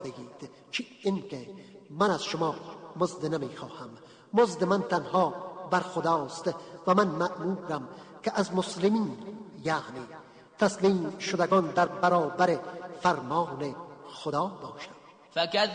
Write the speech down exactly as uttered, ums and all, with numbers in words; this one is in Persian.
بگید که این که من از شما مزد نمیخواهم، مزد من تنها بر خداست و من مأمورم که از مسلمین یعنی تسلیم شدگان در برابر فرمان خدا باشم.